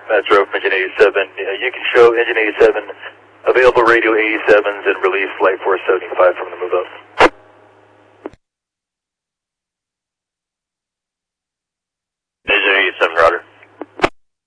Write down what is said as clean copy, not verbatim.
That's Rope Engine 87. You can show Engine 87 available radio 87s and release Flight 475 from the move up.